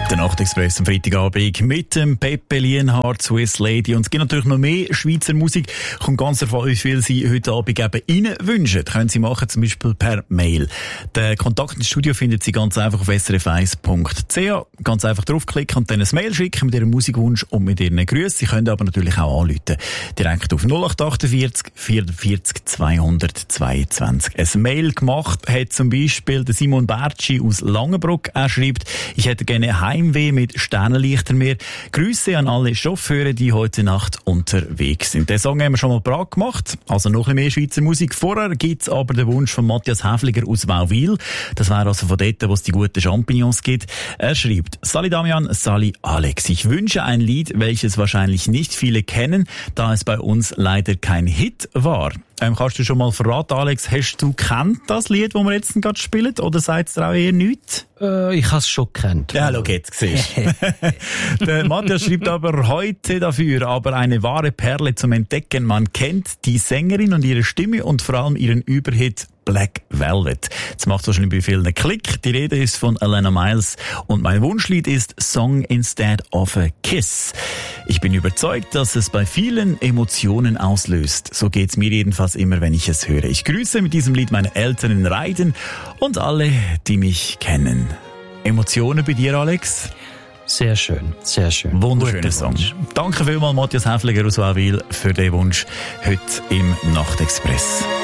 Der Nachtexpress am Freitagabend mit dem Pepe Lienhardt, Swiss Lady. Und es gibt natürlich noch mehr Schweizer Musik. Kommt ganz davon, wie viel Sie heute Abend eben Ihnen wünschen. Können Sie machen, zum Beispiel per Mail. Den Kontakt ins Studio finden Sie ganz einfach auf srf1.ch. Ganz einfach draufklicken und dann ein Mail schicken mit Ihrem Musikwunsch und mit Ihren Grüßen. Sie können aber natürlich auch anrufen. Direkt auf 0848 44 222. Ein Mail gemacht hat zum Beispiel der Simon Bertschi aus Langenbruck. Er schreibt, ich hätte gerne Heimweh mit Sternenlichter mehr. Grüße an alle Chauffeure, die heute Nacht unterwegs sind. Den Song haben wir schon mal parat gemacht, also noch ein bisschen mehr Schweizer Musik. Vorher gibt's aber den Wunsch von Matthias Häfliger aus Wauwil. Das wäre also von dort, wo es die guten Champignons gibt. Er schreibt, Sali Damian, Sali Alex. Ich wünsche ein Lied, welches wahrscheinlich nicht viele kennen, da es bei uns leider kein Hit war. Kannst du schon mal verraten, Alex, hast du kennt das Lied, das wir jetzt gerade spielen, oder sagt es dir auch eher nichts? Ich habe es schon gekannt. Ja, schau jetzt, siehst du. Der Matthias schreibt aber heute dafür, aber eine wahre Perle zum Entdecken. Man kennt die Sängerin und ihre Stimme und vor allem ihren Überhit Black Velvet. Das macht wahrscheinlich bei vielen einen Klick. Die Rede ist von Alana Miles und mein Wunschlied ist Song Instead of a Kiss. Ich bin überzeugt, dass es bei vielen Emotionen auslöst. So geht's mir jedenfalls immer, wenn ich es höre. Ich grüße mit diesem Lied meine Eltern in Reiden und alle, die mich kennen. Emotionen bei dir, Alex? Sehr schön, sehr schön. Wunderschöner Song. Danke vielmals, Matthias Häfliger aus Wauwil, für den Wunsch heute im Nachtexpress.